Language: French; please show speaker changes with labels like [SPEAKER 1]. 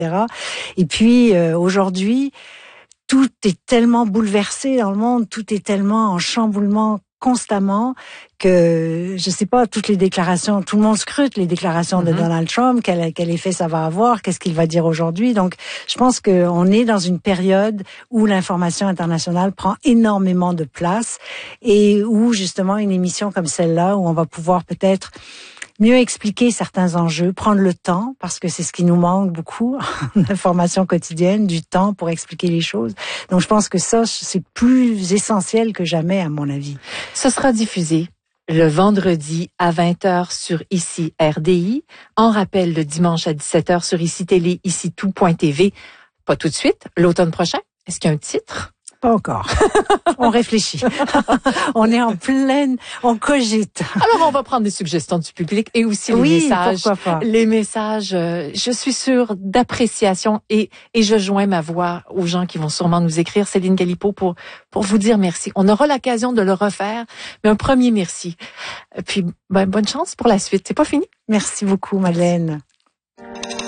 [SPEAKER 1] Et puis aujourd'hui, tout est tellement bouleversé dans le monde, tout est tellement en chamboulement constamment que je sais pas, toutes les déclarations, tout le monde scrute les déclarations de Donald Trump, quel effet ça va avoir, qu'est-ce qu'il va dire aujourd'hui. Donc je pense qu'on est dans une période où l'information internationale prend énormément de place et où justement une émission comme celle-là, où on va pouvoir peut-être mieux expliquer certains enjeux, prendre le temps, parce que c'est ce qui nous manque beaucoup, l'information quotidienne, du temps pour expliquer les choses. Donc je pense que ça, c'est plus essentiel que jamais, à mon avis.
[SPEAKER 2] Ce sera diffusé le vendredi à 20h sur ICI RDI. En rappel, le dimanche à 17h sur ICI Télé, ICITOUP.tv. Pas tout de suite, l'automne prochain. Est-ce qu'il y a un titre?
[SPEAKER 1] Pas encore. On réfléchit. On est on cogite.
[SPEAKER 2] Alors, on va prendre des suggestions du public et aussi les messages, je suis sûre, d'appréciation et je joins ma voix aux gens qui vont sûrement nous écrire, Céline Galipeau, pour vous dire merci. On aura l'occasion de le refaire, mais un premier merci. Puis, bonne chance pour la suite. C'est pas fini.
[SPEAKER 1] Merci beaucoup, Madeleine.